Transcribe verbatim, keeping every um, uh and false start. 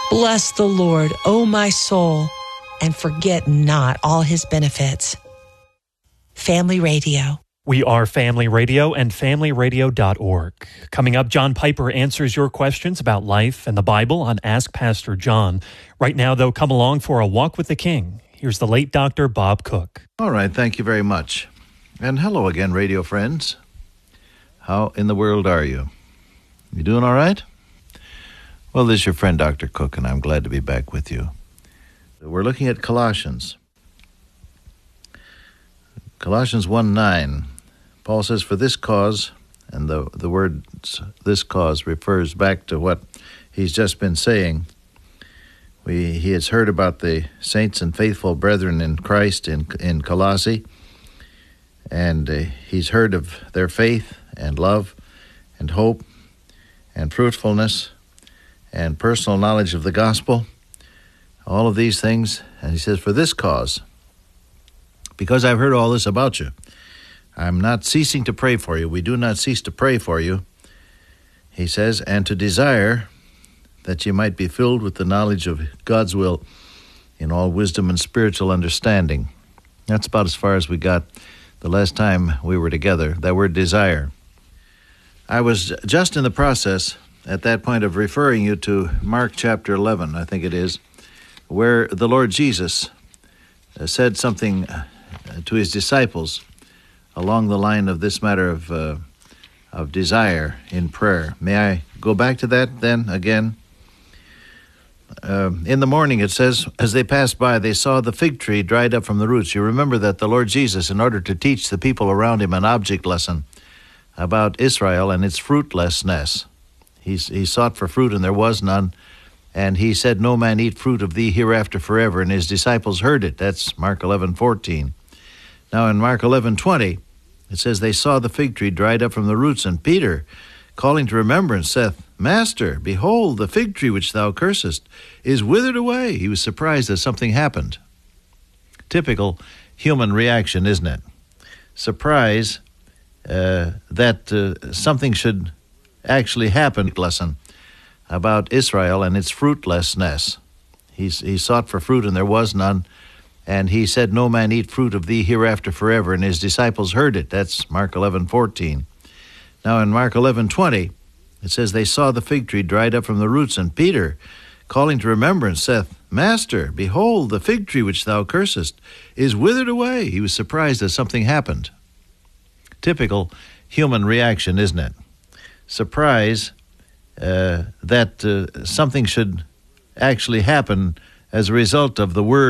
Bless the Lord, O my soul, and forget not all his benefits. Family Radio. We are Family Radio and family radio dot org. Coming up, John Piper answers your questions about life and the Bible on Ask Pastor John. Right now, though, come along for a walk with the King. Here's the late Doctor Bob Cook. All right, thank you very much. And hello again, radio friends. How in the world are you? You doing all right? Well, this is your friend Doctor Cook, and I'm glad to be back with you. We're looking at Colossians. Colossians one nine. Paul says, for this cause, and the, the word this cause refers back to what he's just been saying. We, he has heard about the saints and faithful brethren in Christ in, in Colossae, and uh, he's heard of their faith and love and hope and fruitfulness and personal knowledge of the gospel, all of these things. And he says, for this cause, because I've heard all this about you, I'm not ceasing to pray for you. We do not cease to pray for you, he says, and to desire that you might be filled with the knowledge of God's will in all wisdom and spiritual understanding. That's about as far as we got the last time we were together, that word desire. I was just in the process at that point of referring you to Mark chapter eleven, I think it is, where the Lord Jesus said something to his disciples along the line of this matter of uh, of desire in prayer. May I go back to that then again? Uh, in the morning, it says, as they passed by, they saw the fig tree dried up from the roots. You remember that the Lord Jesus, in order to teach the people around him an object lesson about Israel and its fruitlessness, he, he sought for fruit and there was none, and he said, no man eat fruit of thee hereafter forever, and his disciples heard it. That's Mark eleven fourteen. Now in Mark eleven twenty, it says, they saw the fig tree dried up from the roots, and Peter, calling to remembrance, saith, Master, behold, the fig tree which thou cursest is withered away. He was surprised that something happened. Typical human reaction, isn't it? Surprise uh, that uh, something should actually happen. Lesson about Israel and its fruitlessness. He, he sought for fruit and there was none. And he said, no man eat fruit of thee hereafter forever. And his disciples heard it. That's Mark eleven fourteen. Now in Mark eleven twenty, it says, they saw the fig tree dried up from the roots, and Peter, calling to remembrance, saith, Master, behold, the fig tree which thou cursest is withered away. He was surprised that something happened. Typical human reaction, isn't it? Surprise uh, that uh, something should actually happen as a result of the word